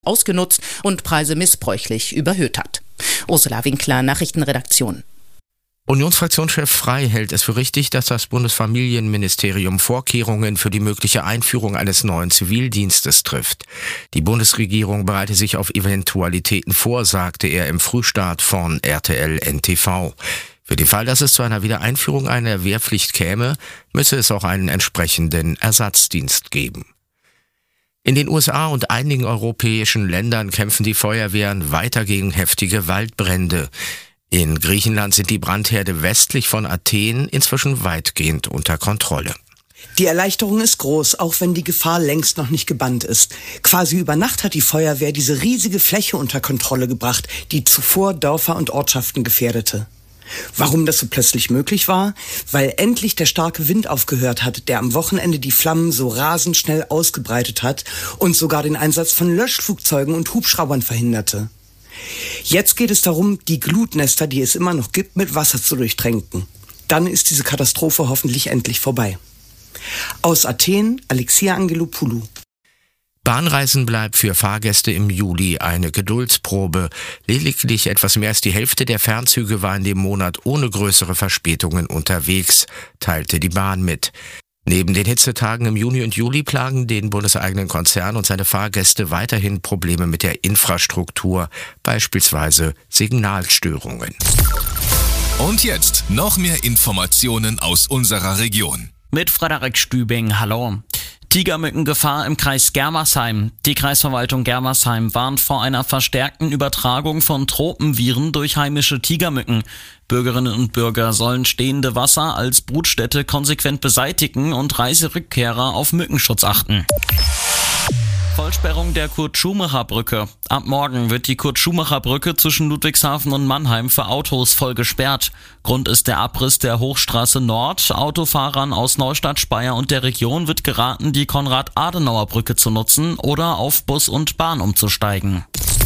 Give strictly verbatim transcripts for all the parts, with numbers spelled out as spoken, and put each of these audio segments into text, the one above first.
ausgenutzt und Preise missbräuchlich überhöht hat. Ursula Winkler, Nachrichtenredaktion. Unionsfraktionschef Frey hält es für richtig, dass das Bundesfamilienministerium Vorkehrungen für die mögliche Einführung eines neuen Zivildienstes trifft. Die Bundesregierung bereite sich auf Eventualitäten vor, sagte er im Frühstart von R T L N T V. Für den Fall, dass es zu einer Wiedereinführung einer Wehrpflicht käme, müsse es auch einen entsprechenden Ersatzdienst geben. In den U S A und einigen europäischen Ländern kämpfen die Feuerwehren weiter gegen heftige Waldbrände. In Griechenland sind die Brandherde westlich von Athen inzwischen weitgehend unter Kontrolle. Die Erleichterung ist groß, auch wenn die Gefahr längst noch nicht gebannt ist. Quasi über Nacht hat die Feuerwehr diese riesige Fläche unter Kontrolle gebracht, die zuvor Dörfer und Ortschaften gefährdete. Warum das so plötzlich möglich war? Weil endlich der starke Wind aufgehört hat, der am Wochenende die Flammen so rasend schnell ausgebreitet hat und sogar den Einsatz von Löschflugzeugen und Hubschraubern verhinderte. Jetzt geht es darum, die Glutnester, die es immer noch gibt, mit Wasser zu durchtränken. Dann ist diese Katastrophe hoffentlich endlich vorbei. Aus Athen, Alexia Angelopoulou. Bahnreisen bleibt für Fahrgäste im Juli eine Geduldsprobe. Lediglich etwas mehr als die Hälfte der Fernzüge war in dem Monat ohne größere Verspätungen unterwegs, teilte die Bahn mit. Neben den Hitzetagen im Juni und Juli plagen den bundeseigenen Konzern und seine Fahrgäste weiterhin Probleme mit der Infrastruktur, beispielsweise Signalstörungen. Und jetzt noch mehr Informationen aus unserer Region. Mit Frederik Stübing, hallo. Tigermückengefahr im Kreis Germersheim. Die Kreisverwaltung Germersheim warnt vor einer verstärkten Übertragung von Tropenviren durch heimische Tigermücken. Bürgerinnen und Bürger sollen stehende Wasser als Brutstätte konsequent beseitigen und Reiserückkehrer auf Mückenschutz achten. Vollsperrung der Kurt-Schumacher-Brücke. Ab morgen wird die Kurt-Schumacher-Brücke zwischen Ludwigshafen und Mannheim für Autos voll gesperrt. Grund ist der Abriss der Hochstraße Nord. Autofahrern aus Neustadt, Speyer und der Region wird geraten, die Konrad-Adenauer-Brücke zu nutzen oder auf Bus und Bahn umzusteigen.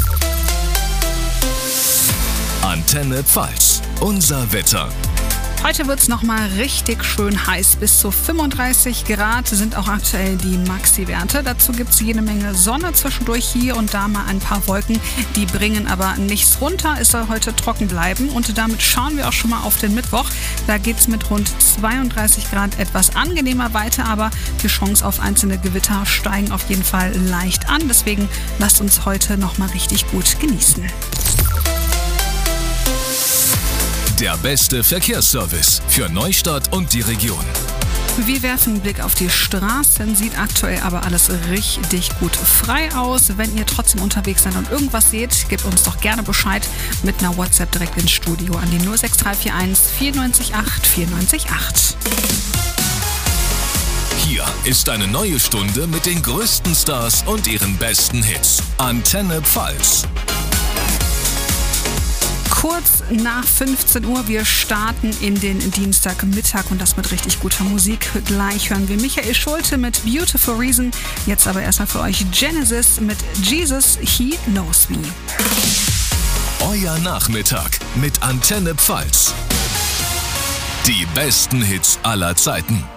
Antenne Pfalz. Unser Wetter. Heute wird es nochmal richtig schön heiß. Bis zu fünfunddreißig Grad sind auch aktuell die Maxi-Werte. Dazu gibt es jede Menge Sonne zwischendurch, hier und da mal ein paar Wolken. Die bringen aber nichts runter. Es soll heute trocken bleiben. Und damit schauen wir auch schon mal auf den Mittwoch. Da geht es mit rund zweiunddreißig Grad etwas angenehmer weiter. Aber die Chance auf einzelne Gewitter steigen auf jeden Fall leicht an. Deswegen lasst uns heute nochmal richtig gut genießen. Der beste Verkehrsservice für Neustadt und die Region. Wir werfen einen Blick auf die Straßen, sieht aktuell aber alles richtig gut frei aus. Wenn ihr trotzdem unterwegs seid und irgendwas seht, gebt uns doch gerne Bescheid mit einer WhatsApp direkt ins Studio an die null sechs drei vier eins vier neun acht vier neun acht. Hier ist eine neue Stunde mit den größten Stars und ihren besten Hits. Antenne Pfalz. Kurz nach fünfzehn Uhr, wir starten in den Dienstagmittag und das mit richtig guter Musik. Gleich hören wir Michael Schulte mit Beautiful Reason. Jetzt aber erstmal für euch Genesis mit Jesus, He Knows Me. Euer Nachmittag mit Antenne Pfalz. Die besten Hits aller Zeiten.